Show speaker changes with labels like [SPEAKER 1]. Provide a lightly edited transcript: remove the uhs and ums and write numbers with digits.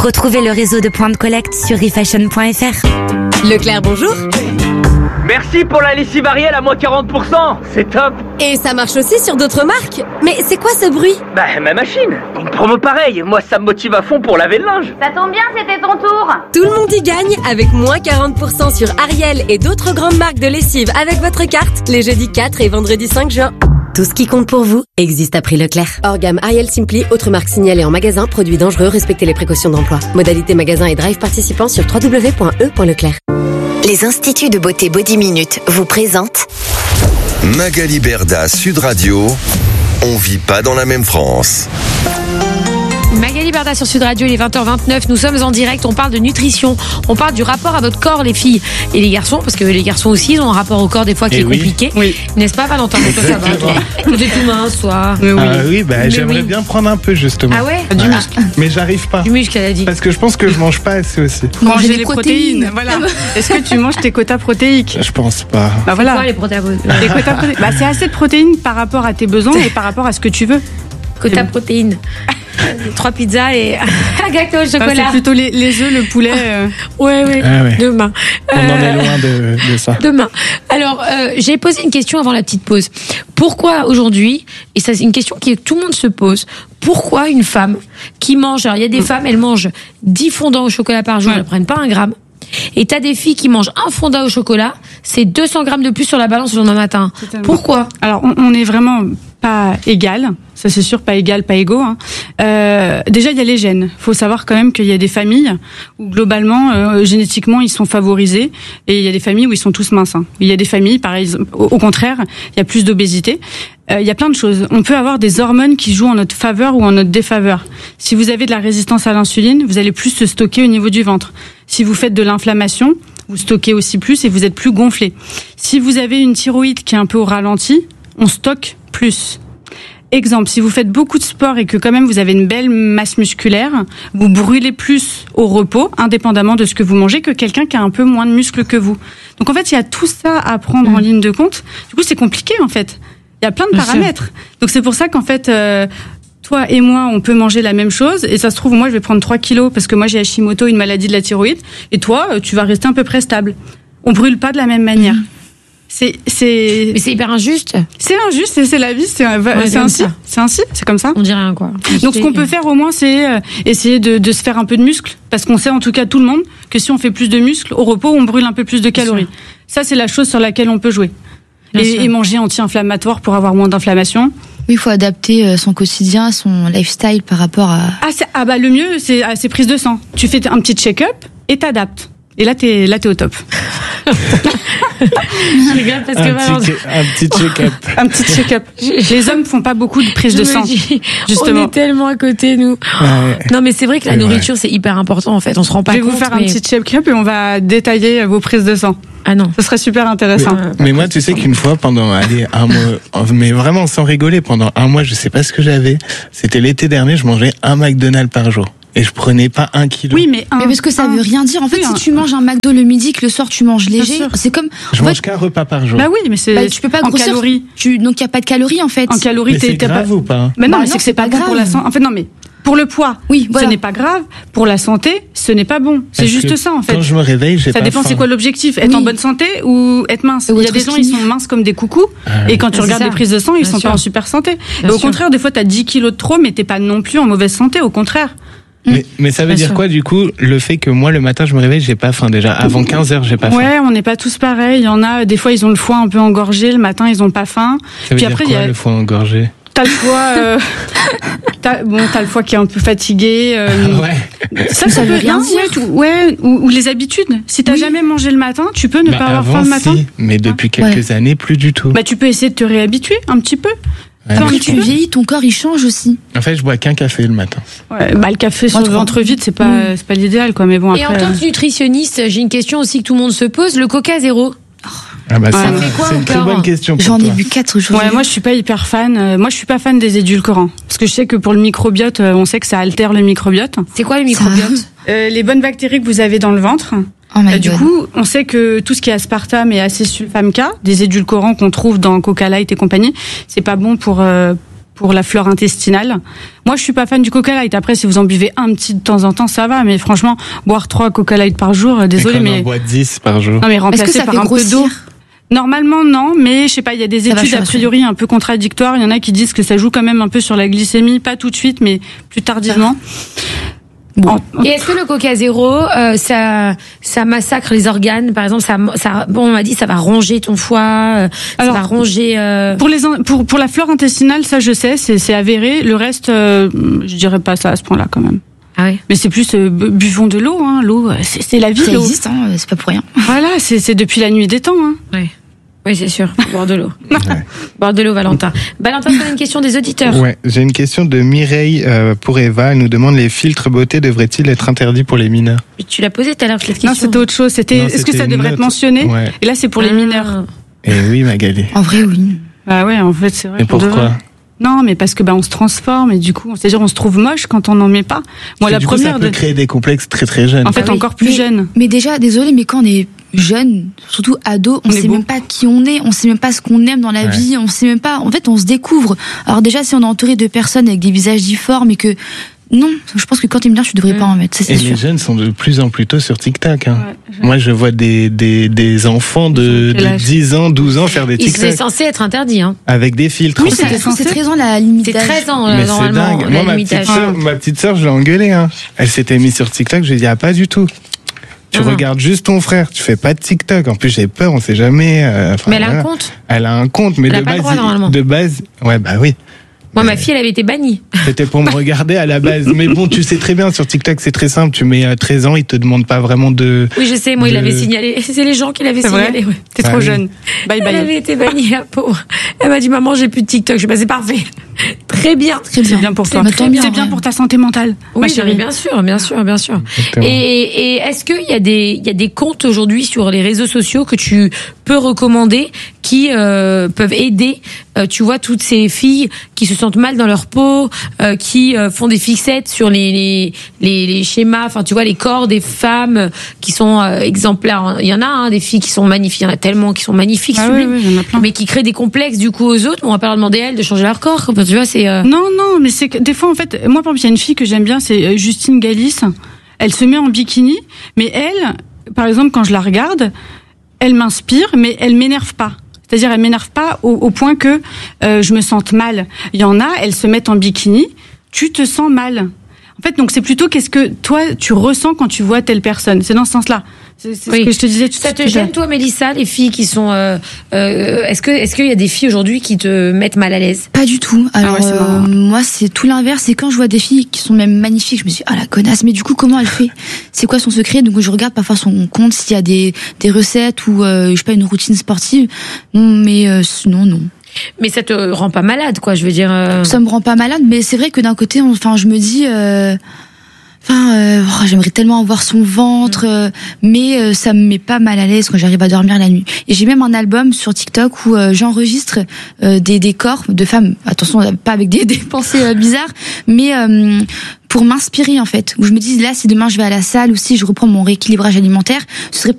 [SPEAKER 1] Retrouvez le réseau de points de collecte sur refashion.fr.
[SPEAKER 2] Leclerc, bonjour.
[SPEAKER 3] Merci pour la lessive Ariel à moins 40%, c'est top.
[SPEAKER 2] Et ça marche aussi sur d'autres marques. Mais c'est quoi ce bruit?
[SPEAKER 3] Bah ma machine, une promo pareille, moi ça me motive à fond pour laver le linge.
[SPEAKER 4] Ça tombe bien, c'était ton tour.
[SPEAKER 2] Tout le monde y gagne avec moins 40% sur Ariel et d'autres grandes marques de lessive avec votre carte les jeudis 4 et vendredi 5 juin. Tout ce qui compte pour vous existe à prix Leclerc. Hors gamme Ariel Simply, autres marques signalées en magasin, produits dangereux, respectez les précautions d'emploi. Modalité magasin et drive participants sur www.e.leclerc.
[SPEAKER 1] Les instituts de beauté Body Minute vous présentent
[SPEAKER 5] Magali Berda, Sud Radio. On vit pas dans la même France.
[SPEAKER 6] Magali Berda sur Sud Radio, il est 20h29, nous sommes en direct, on parle de nutrition, on parle du rapport à votre corps les filles et les garçons, parce que les garçons aussi ils ont un rapport au corps des fois qui est compliqué, n'est-ce pas Valentin? Toi ça va, toi t'es tout mince toi.
[SPEAKER 7] J'aimerais bien prendre un peu justement.
[SPEAKER 6] Ah ouais?
[SPEAKER 7] Du muscle. Mais j'arrive pas.
[SPEAKER 6] Du muscle elle a dit.
[SPEAKER 7] Parce que je pense que je mange pas assez aussi.
[SPEAKER 8] Manger les protéines. Voilà. Est-ce que tu manges tes quotas protéiques?
[SPEAKER 7] Je pense pas.
[SPEAKER 8] Bah voilà.
[SPEAKER 6] C'est quoi les protéines?
[SPEAKER 8] Les quotas protéines. Bah c'est assez de protéines par rapport à tes besoins et par rapport à ce que tu veux.
[SPEAKER 6] Quota protéines. 3 pizzas et un gâteau au chocolat.
[SPEAKER 8] C'est plutôt les œufs, le poulet.
[SPEAKER 6] Ouais.
[SPEAKER 7] Ah ouais.
[SPEAKER 6] Demain.
[SPEAKER 7] On en est loin de ça.
[SPEAKER 6] Demain. Alors, j'ai posé une question avant la petite pause. Pourquoi aujourd'hui, et ça c'est une question que tout le monde se pose, pourquoi une femme qui mange, alors il y a des femmes, elles mangent 10 fondants au chocolat par jour, elles prennent pas 1 gramme. Et t'as des filles qui mangent un fondant au chocolat, c'est 200 grammes de plus sur la balance le lendemain matin.
[SPEAKER 8] Totalement.
[SPEAKER 6] Pourquoi?
[SPEAKER 8] Alors, on est vraiment pas égal, ça c'est sûr, pas égal, pas égaux. Hein. Déjà, il y a les gènes. Faut savoir quand même qu'il y a des familles où globalement, génétiquement, ils sont favorisés, et il y a des familles où ils sont tous minces. Hein. Il y a des familles, par exemple, au contraire, il y a plus d'obésité. Il y a plein de choses. On peut avoir des hormones qui jouent en notre faveur ou en notre défaveur. Si vous avez de la résistance à l'insuline, vous allez plus se stocker au niveau du ventre. Si vous faites de l'inflammation, vous stockez aussi plus et vous êtes plus gonflé. Si vous avez une thyroïde qui est un peu au ralenti, on stocke plus. Exemple, si vous faites beaucoup de sport et que quand même vous avez une belle masse musculaire, vous brûlez plus au repos, indépendamment de ce que vous mangez, que quelqu'un qui a un peu moins de muscles que vous. Donc en fait, il y a tout ça à prendre en ligne de compte. Du coup, c'est compliqué en fait. Il y a plein de paramètres. Donc c'est pour ça qu'en fait, toi et moi, on peut manger la même chose. Et ça se trouve, moi, je vais prendre 3 kilos parce que moi, j'ai Hashimoto, une maladie de la thyroïde. Et toi, tu vas rester à peu près stable. On brûle pas de la même manière.
[SPEAKER 6] Mais c'est hyper injuste.
[SPEAKER 8] C'est injuste et c'est la vie. C'est ainsi. C'est ainsi. C'est comme ça.
[SPEAKER 6] On dirait rien, quoi.
[SPEAKER 8] Donc ce qu'on peut faire au moins, c'est essayer de se faire un peu de muscle. Parce qu'on sait en tout cas tout le monde que si on fait plus de muscles, au repos, on brûle un peu plus de calories. Ça, c'est la chose sur laquelle on peut jouer. Et manger anti-inflammatoire pour avoir moins d'inflammation.
[SPEAKER 9] Oui, il faut adapter son quotidien, son lifestyle par rapport à...
[SPEAKER 8] Bah le mieux, c'est prise de sang. Tu fais un petit check-up et t'adaptes. Et là, t'es au top.
[SPEAKER 6] Je rigole parce que
[SPEAKER 7] un petit check-up.
[SPEAKER 8] Un petit check-up. Les hommes font pas beaucoup de prise de sang. Justement.
[SPEAKER 6] On est tellement à côté, nous. Non, mais c'est vrai que la nourriture, c'est hyper important, en fait. On se rend pas compte.
[SPEAKER 8] Je vais vous faire un petit check-up et on va détailler vos prises de sang.
[SPEAKER 6] Ah non.
[SPEAKER 8] Ce serait super intéressant.
[SPEAKER 7] Mais moi, tu sais qu'une fois, pendant, 1 mois, mais vraiment sans rigoler, pendant 1 mois, je sais pas ce que j'avais. C'était l'été dernier, je mangeais 1 McDonald's par jour. Et je prenais pas 1 kilo.
[SPEAKER 8] Oui, mais
[SPEAKER 9] parce que ça veut rien dire. En fait, si tu manges un McDo le midi, que le soir tu manges léger, c'est comme.
[SPEAKER 7] Je mange qu'un repas par jour.
[SPEAKER 8] Bah oui, mais c'est.
[SPEAKER 9] Tu peux pas
[SPEAKER 8] en
[SPEAKER 9] grossir.
[SPEAKER 8] Calories.
[SPEAKER 9] Donc il y a pas de calories en fait.
[SPEAKER 8] En calories,
[SPEAKER 7] c'est grave ou pas?
[SPEAKER 8] Mais non, mais c'est que c'est pas bon pour la santé. En fait, non, mais. Pour le poids, ce n'est pas grave. Pour la santé, ce n'est pas bon. C'est juste ça, en fait.
[SPEAKER 7] Quand je me réveille, j'ai pas faim.
[SPEAKER 8] Ça dépend, c'est quoi l'objectif? Être en bonne santé ou être mince? Il y a des gens, ils sont minces comme des coucous. Et quand tu regardes les prises de sang, ils sont pas en super santé. Et au contraire, des fois, t'as 10 kilos de trop, mais t'es pas non plus en mauvaise santé. Au contraire.
[SPEAKER 7] Mais ça veut dire quoi, du coup, le fait que moi, le matin, je me réveille, j'ai pas faim déjà. Avant 15h, j'ai pas faim.
[SPEAKER 8] Ouais, on n'est pas tous pareils. Il y en a, des fois, ils ont le foie un peu engorgé. Le matin, ils ont pas faim.
[SPEAKER 7] Ça veut dire quoi, le foie engorgé?
[SPEAKER 8] T'as le foie, t'as le foie qui est un peu fatigué. Ça veut rien dire. Ou les habitudes. Si t'as jamais mangé le matin, tu peux ne pas avoir faim le matin.
[SPEAKER 7] Mais depuis quelques années, plus du tout.
[SPEAKER 8] Bah, tu peux essayer de te réhabituer un petit peu.
[SPEAKER 9] Quand tu vieillis, ton corps il change aussi.
[SPEAKER 7] En fait, je bois qu'un café le matin.
[SPEAKER 8] Ouais, bah le café sur le ventre vide, c'est pas l'idéal, quoi. Mais bon, après.
[SPEAKER 6] Et en tant que nutritionniste, j'ai une question aussi que tout le monde se pose. Le Coca zéro.
[SPEAKER 7] Ah bah
[SPEAKER 6] ça fait quoi,
[SPEAKER 7] c'est une très bonne question.
[SPEAKER 9] J'en ai bu 4 jours.
[SPEAKER 8] Ouais, moi je suis pas hyper fan. Moi je suis pas fan des édulcorants parce que je sais que pour le microbiote, on sait que ça altère le microbiote.
[SPEAKER 6] C'est quoi le microbiote?
[SPEAKER 8] Les bonnes bactéries que vous avez dans le ventre. Du coup, on sait que tout ce qui est aspartame et acésulfame K, des édulcorants qu'on trouve dans Coca Light et compagnie, c'est pas bon pour pour la flore intestinale. Moi, je suis pas fan du Coca Light. Après, si vous en buvez un petit de temps en temps, ça va. Mais franchement, boire 3 Coca Light par jour, désolé, mais...
[SPEAKER 7] on boit 10 par jour.
[SPEAKER 8] Non, mais remplacer
[SPEAKER 9] Est-ce que ça
[SPEAKER 8] par
[SPEAKER 9] fait
[SPEAKER 8] un peu d'eau.
[SPEAKER 9] grossir ?
[SPEAKER 8] Normalement, non, mais je sais pas, il y a des études a priori un peu contradictoires. Il y en a qui disent que ça joue quand même un peu sur la glycémie, pas tout de suite, mais plus tardivement.
[SPEAKER 6] Bon. Et est-ce que le Coca Zéro, ça massacre les organes? Par exemple, on m'a dit ça va ronger ton foie, ça va ronger.
[SPEAKER 8] Pour la flore intestinale, ça je sais, c'est avéré. Le reste, je dirais pas ça à ce point-là quand même.
[SPEAKER 6] Ah ouais. Mais
[SPEAKER 8] c'est plus buvons de l'eau, hein. L'eau, c'est la vie.
[SPEAKER 9] Ça existe, hein, c'est pas pour rien.
[SPEAKER 8] Voilà, c'est depuis la nuit des temps, hein.
[SPEAKER 6] Ouais. Oui, c'est sûr. Boire de l'eau. Boire de l'eau, Valentin. Valentin, tu as une question des auditeurs.
[SPEAKER 7] Ouais, j'ai une question de Mireille pour Eva. Elle nous demande, les filtres beauté devraient-ils être interdits pour les mineurs?
[SPEAKER 6] Tu l'as posé tout à l'heure, cette question.
[SPEAKER 8] Non, c'était autre chose. Est-ce que ça devrait être mentionné? Et là, c'est pour les mineurs.
[SPEAKER 7] Eh oui, Magali.
[SPEAKER 9] En vrai, oui.
[SPEAKER 8] Ah ouais, en fait, c'est vrai.
[SPEAKER 7] Et pourquoi?
[SPEAKER 8] Non, mais parce que on se transforme et du coup, c'est-à-dire on se trouve moche quand on n'en met pas. Moi, la première,
[SPEAKER 7] ça peut créer des complexes très très jeunes.
[SPEAKER 8] En fait, encore plus jeunes.
[SPEAKER 9] Mais déjà, désolé, mais quand on est jeune, surtout ado, on sait même pas qui on est, on sait même pas ce qu'on aime dans la vie, on sait même pas. En fait, on se découvre. Alors déjà, si on est entouré de personnes avec des visages difformes et que non, je pense que quand t'es mineur, tu devrais pas en mettre. C'est
[SPEAKER 7] et
[SPEAKER 9] sûr.
[SPEAKER 7] Les jeunes sont de plus en plus tôt sur TikTok. Hein. Moi, je vois des enfants de 10 ans, 12 ans faire des TikTok.
[SPEAKER 6] C'est censé être interdit. Hein.
[SPEAKER 7] Avec des filtres.
[SPEAKER 9] Oui, c'est 13 ans la limite d'âge.
[SPEAKER 6] C'est 13 ans,
[SPEAKER 7] mais
[SPEAKER 6] normalement.
[SPEAKER 7] C'est dingue. Moi, ma petite sœur, je l'ai engueulée. Hein. Elle s'était mise sur TikTok, je lui ai dit, ah, pas du tout. Tu regardes juste ton frère, tu fais pas de TikTok. En plus, j'ai peur, on sait jamais.
[SPEAKER 6] Mais elle a un compte.
[SPEAKER 7] Elle a un compte, mais de base, ouais, bah oui.
[SPEAKER 6] Moi, ma fille, elle avait été bannie.
[SPEAKER 7] C'était pour me regarder à la base. Mais bon, tu sais très bien, sur TikTok, c'est très simple. Tu mets 13 ans, ils te demandent pas vraiment de...
[SPEAKER 6] Oui, je sais, moi, il l'avait signalé. C'est les gens qui l'avaient signalé. Ouais.
[SPEAKER 8] T'es trop jeune. Bye bye.
[SPEAKER 6] Elle avait été bannie, la pauvre. Elle m'a dit, maman, j'ai plus de TikTok. Je sais pas, c'est parfait. Très bien.
[SPEAKER 8] C'est bien pour toi. C'est bien pour ta santé mentale.
[SPEAKER 6] Oui, chérie. Bien sûr. Et est-ce qu'il y a des comptes aujourd'hui sur les réseaux sociaux que tu peux recommander qui peuvent aider, tu vois, toutes ces filles qui se sentent mal dans leur peau, qui font des fixettes sur les schémas, enfin tu vois, les corps des femmes qui sont exemplaires. Il y en a des filles qui sont magnifiques, il y en a tellement qui sont magnifiques, sublimes,
[SPEAKER 8] il y en a plein.
[SPEAKER 6] Mais qui créent des complexes du coup aux autres. On va pas leur demander à elles de changer leur corps. Enfin, tu vois, c'est
[SPEAKER 8] non, mais c'est que des fois en fait, moi par exemple, il y a une fille que j'aime bien, c'est Justine Galis. Elle se met en bikini, mais elle, par exemple, quand je la regarde, elle m'inspire, mais elle m'énerve pas. C'est-à-dire, elle m'énerve pas au point que je me sente mal. Il y en a, elles se mettent en bikini, tu te sens mal. En fait, donc c'est plutôt qu'est-ce que toi tu ressens quand tu vois telle personne. C'est dans ce sens-là. C'est ce que je te disais.
[SPEAKER 6] Ça te gêne, toi, Mélissa, les filles qui sont est-ce qu'il y a des filles aujourd'hui qui te mettent mal à l'aise?
[SPEAKER 9] Pas du tout. Alors moi, c'est tout l'inverse. C'est quand je vois des filles qui sont même magnifiques, je me dis la connasse. Mais du coup, comment elle fait? C'est quoi son secret? Donc je regarde parfois son compte s'il y a des recettes ou je sais pas, une routine sportive. Mais sinon non.
[SPEAKER 6] Mais ça te rend pas malade, quoi, je veux dire.
[SPEAKER 9] Ça me rend pas malade, mais c'est vrai que d'un côté, je me dis, j'aimerais tellement avoir son ventre, mais ça me met pas mal à l'aise quand j'arrive à dormir la nuit. Et j'ai même un album sur TikTok où j'enregistre des corps de femmes. Attention, pas avec des pensées bizarres, mais pour m'inspirer en fait. Où je me dis là, si demain je vais à la salle ou si je reprends mon rééquilibrage alimentaire, ce serait